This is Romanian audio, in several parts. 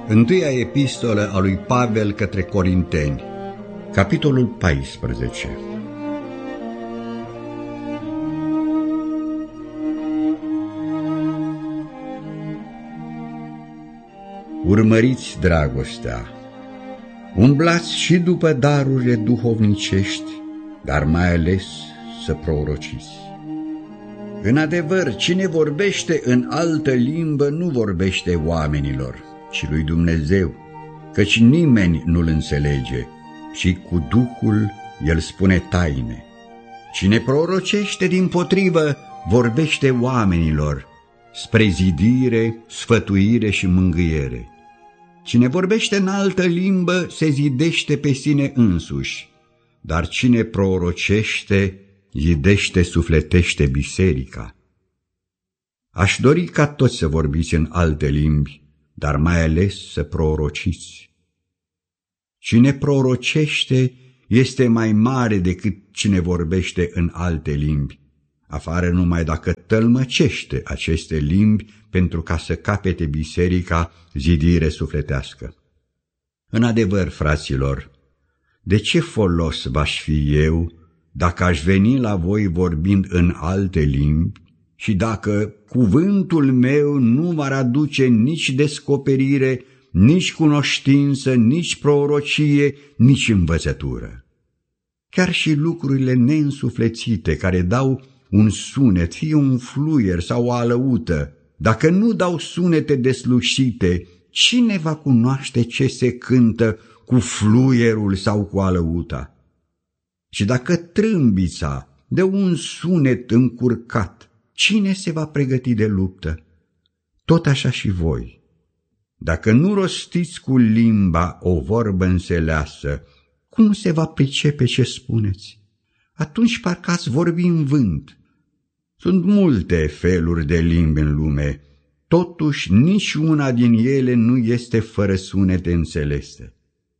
Întâia epistolă a lui Pavel către Corinteni, capitolul 14. Urmăriți dragostea, umblați și după darurile duhovnicești, dar mai ales să prorociți. În adevăr, cine vorbește în altă limbă nu vorbește oamenilor, ci lui Dumnezeu, căci nimeni nu-l înțelege și cu Duhul el spune taine. Cine prorocește dimpotrivă vorbește oamenilor, spre zidire, sfătuire și mângâiere. Cine vorbește în altă limbă se zidește pe sine însuși, dar cine prorocește, zidește, sufletește biserica. Aș dori ca toți să vorbiți în alte limbi, dar mai ales să prorociți. Cine prorocește este mai mare decât cine vorbește în alte limbi, afară numai dacă tălmăcește aceste limbi pentru ca să capete biserica zidire sufletească. În adevăr, fraților, de ce folos v-aș fi eu dacă aș veni la voi vorbind în alte limbi și dacă cuvântul meu nu v-ar aduce nici descoperire, nici cunoștință, nici prorocie, nici învățătură? Chiar și lucrurile neînsuflețite care dau un sunet, fie un fluier sau o alăută, dacă nu dau sunete deslușite, cine va cunoaște ce se cântă cu fluierul sau cu alăuta? Și dacă trâmbița dă un sunet încurcat, cine se va pregăti de luptă? Tot așa și voi. Dacă nu rostiți cu limba o vorbă înțeleasă, cum se va pricepe ce spuneți? Atunci parcă ați vorbi în vânt. Sunt multe feluri de limbi în lume, totuși nici una din ele nu este fără sunete înțelese.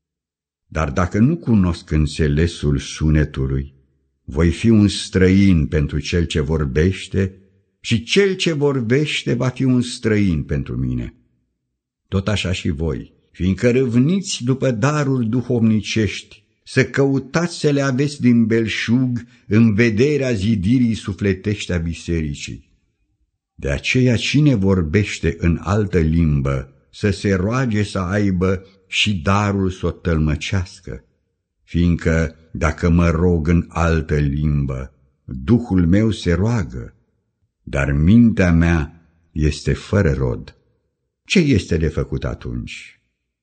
Dar dacă nu cunosc înțelesul sunetului, voi fi un străin pentru cel ce vorbește și cel ce vorbește va fi un străin pentru mine. Tot așa și voi, fiindcă râvniți după daruri duhovnicești, să căutați să le aveți din belșug în vederea zidirii sufletești a bisericii. De aceea cine vorbește în altă limbă să se roage să aibă și darul să o tălmăcească, fiindcă dacă mă rog în altă limbă, Duhul meu se roagă, dar mintea mea este fără rod. Ce este de făcut atunci?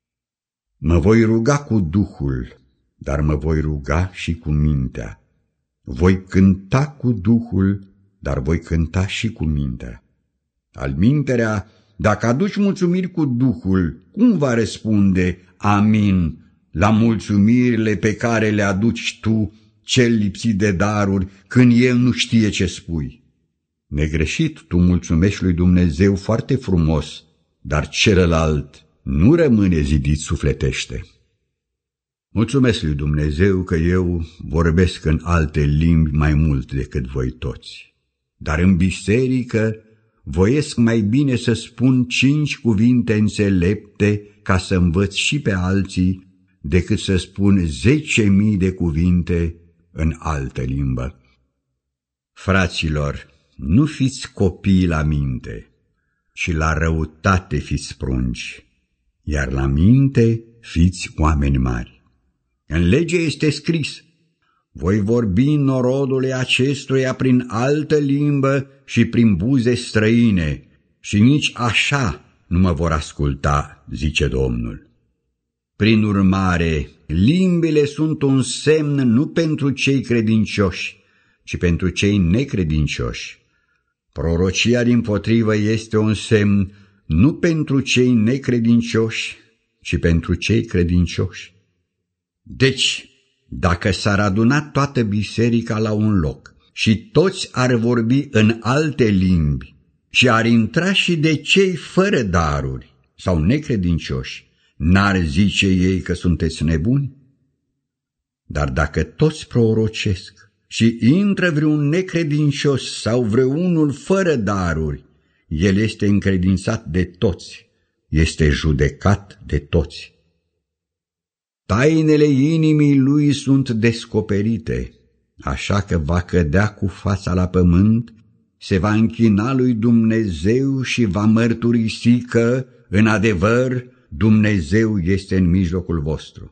Mă voi ruga cu Duhul, dar mă voi ruga și cu mintea. Voi cânta cu Duhul, dar voi cânta și cu mintea. Alminterea, dacă aduci mulțumiri cu Duhul, cum va răspunde amin la mulțumirile pe care le aduci tu, cel lipsit de daruri, când el nu știe ce spui? Negreșit, tu mulțumești lui Dumnezeu foarte frumos, dar celălalt nu rămâne zidit sufletește. Mulțumesc lui Dumnezeu că eu vorbesc în alte limbi mai mult decât voi toți, dar în biserică voiesc mai bine să spun 5 cuvinte înțelepte ca să învăț și pe alții, decât să spun 10.000 de cuvinte în altă limbă. Fraților, nu fiți copii la minte, ci la răutate fiți prunci, iar la minte fiți oameni mari. În lege este scris: voi vorbi norodului acestuia prin altă limbă și prin buze străine, și nici așa nu mă vor asculta, zice Domnul. Prin urmare, limbile sunt un semn nu pentru cei credincioși, ci pentru cei necredincioși. Prorocia dimpotrivă este un semn nu pentru cei necredincioși, ci pentru cei credincioși. Deci, dacă s-ar aduna toată biserica la un loc și toți ar vorbi în alte limbi și ar intra și de cei fără daruri sau necredincioși, n-ar zice ei că sunteți nebuni? Dar dacă toți prorocesc și intră vreun necredincios sau vreunul fără daruri, el este încredințat de toți, este judecat de toți. Tainele inimii lui sunt descoperite, așa că va cădea cu fața la pământ, se va închina lui Dumnezeu și va mărturisi că, în adevăr, Dumnezeu este în mijlocul vostru.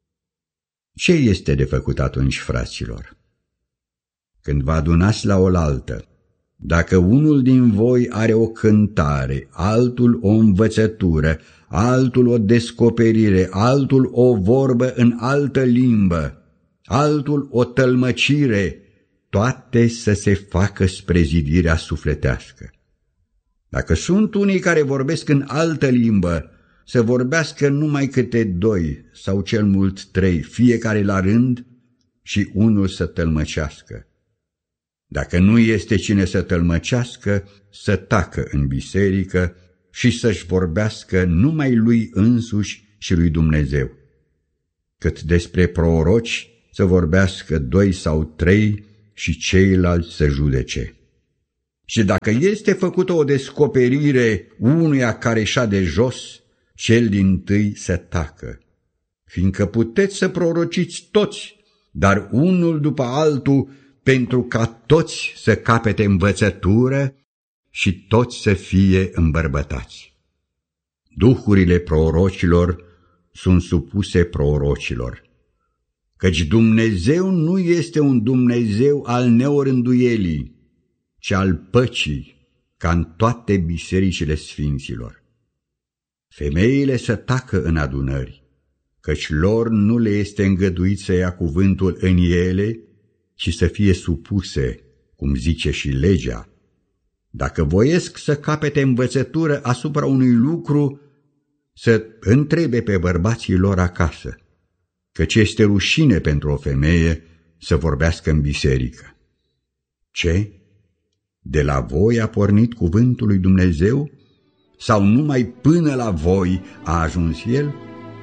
Ce este de făcut atunci, fraților? Când vă adunați la oaltă, dacă unul din voi are o cântare, altul o învățătură, altul o descoperire, altul o vorbă în altă limbă, altul o tălmăcire, toate să se facă spre zidirea sufletească. Dacă sunt unii care vorbesc în altă limbă, să vorbească numai câte 2 sau cel mult 3, fiecare la rând, și unul să tălmăcească. Dacă nu este cine să tălmăcească, să tacă în biserică și să-și vorbească numai lui însuși și lui Dumnezeu. Cât despre proroci, să vorbească 2 sau 3 și ceilalți să judece. Și dacă este făcută o descoperire unuia care șa de jos, cel dintâi să tacă, fiindcă puteți să prorociți toți, dar unul după altul, pentru ca toți să capete învățătură și toți să fie îmbărbătați. Duhurile prorocilor sunt supuse prorocilor, căci Dumnezeu nu este un Dumnezeu al neorânduielii, ci al păcii, ca în toate bisericile sfinților. Femeile să tacă în adunări, căci lor nu le este îngăduit să ia cuvântul în ele, ci să fie supuse, cum zice și legea. Dacă voiesc să capete învățătură asupra unui lucru, să întrebe pe bărbații lor acasă, căci este rușine pentru o femeie să vorbească în biserică. Ce? De la voi a pornit cuvântul lui Dumnezeu? Sau numai până la voi a ajuns el?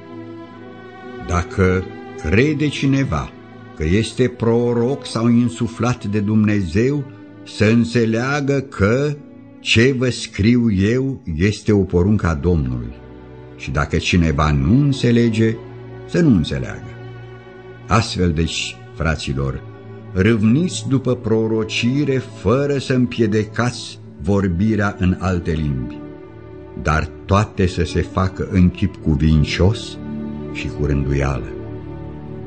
Dacă crede cineva că este proroc sau insuflat de Dumnezeu, să înțeleagă că ce vă scriu eu este o poruncă a Domnului. Și dacă cineva nu înțelege, să nu înțeleagă. Astfel, deci, fraților, râvniți după prorocire fără să împiedecați vorbirea în alte limbi, dar toate să se facă în chip cuvincios și cu rânduială.